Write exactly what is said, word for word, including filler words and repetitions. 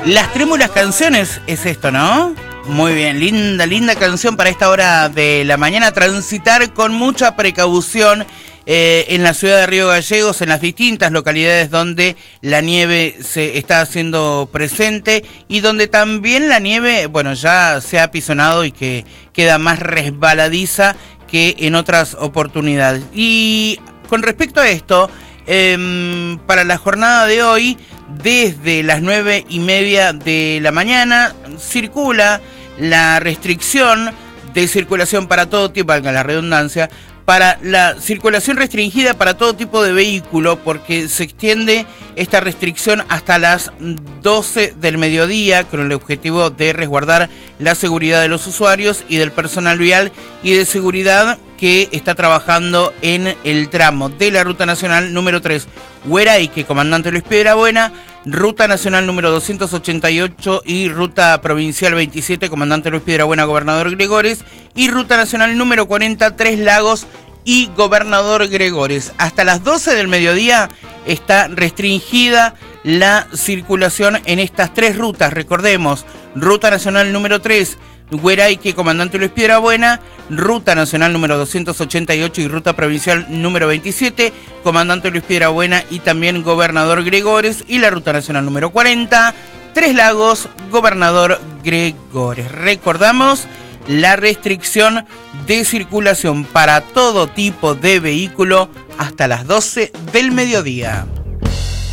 Las Trémulas Canciones es esto, ¿no? Muy bien, linda, linda canción para esta hora de la mañana. Transitar con mucha precaución eh, en la ciudad de Río Gallegos, en las distintas localidades donde la nieve se está haciendo presente y donde también la nieve, bueno, ya se ha apisonado y que queda más resbaladiza que en otras oportunidades. Y con respecto a esto, eh, para la jornada de hoy, desde las nueve y media de la mañana, circula la restricción de circulación para todo tipo, valga la redundancia, para la circulación restringida para todo tipo de vehículo, porque se extiende esta restricción hasta las doce del mediodía, con el objetivo de resguardar la seguridad de los usuarios y del personal vial y de seguridad que está trabajando en el tramo de la Ruta Nacional número tres, Hueraique, Comandante Luis Piedrabuena, Ruta Nacional número doscientos ochenta y ocho y Ruta Provincial veintisiete, Comandante Luis Piedrabuena, Gobernador Gregores, y Ruta Nacional número cuarenta, Tres Lagos y Gobernador Gregores. Hasta las doce del mediodía está restringida la circulación en estas tres rutas. Recordemos, Ruta Nacional número tres, Hueraique, Comandante Luis Piedrabuena, Ruta Nacional número doscientos ochenta y ocho y Ruta Provincial número veintisiete, Comandante Luis Piedrabuena y también Gobernador Gregores, y la Ruta Nacional número cuarenta, Tres Lagos, Gobernador Gregores. Recordamos la restricción de circulación para todo tipo de vehículo hasta las doce del mediodía.